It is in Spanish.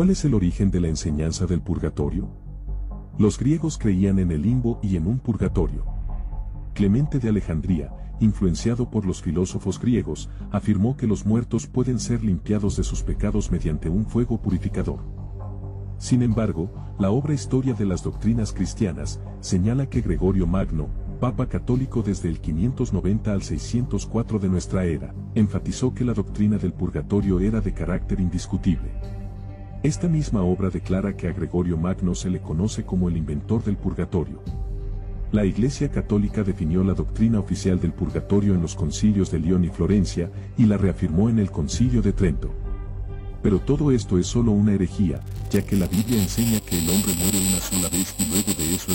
¿Cuál es el origen de la enseñanza del purgatorio? Los griegos creían en el limbo y en un purgatorio. Clemente de Alejandría, influenciado por los filósofos griegos, afirmó que los muertos pueden ser limpiados de sus pecados mediante un fuego purificador. Sin embargo, la obra Historia de las Doctrinas Cristianas señala que Gregorio Magno, Papa católico desde el 590 al 604 de nuestra era, enfatizó que la doctrina del purgatorio era de carácter indiscutible. Esta misma obra declara que a Gregorio Magno se le conoce como el inventor del purgatorio. La Iglesia Católica definió la doctrina oficial del purgatorio en los concilios de León y Florencia y la reafirmó en el Concilio de Trento. Pero todo esto es solo una herejía, ya que la Biblia enseña que el hombre muere una sola vez y luego de eso